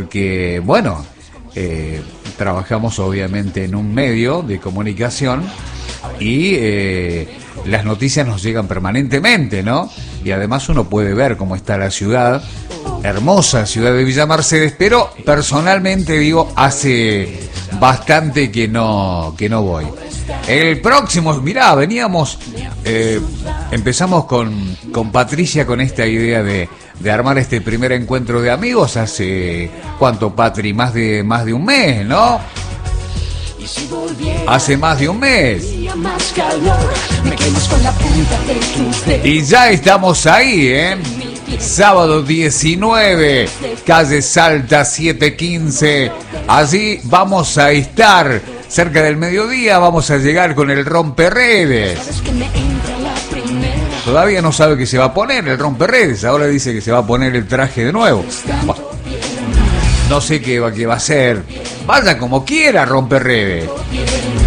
porque, bueno, trabajamos obviamente en un medio de comunicación y las noticias nos llegan permanentemente, ¿no? Y además uno puede ver cómo está la ciudad, hermosa ciudad de Villa Mercedes, pero personalmente digo, hace bastante que no voy. El próximo, mirá, empezamos con Patricia con esta idea de armar este primer encuentro de amigos hace, ¿cuánto, Patri? Más de un mes, ¿no? Hace más de un mes. Y ya estamos ahí, ¿eh? Sábado 19, calle Salta 715. Allí vamos a estar cerca del mediodía. Vamos a llegar con el romperredes. Todavía no sabe que se va a poner el romperredes. Ahora dice que se va a poner el traje de nuevo. No sé qué va a hacer. Vaya como quiera, romperredes.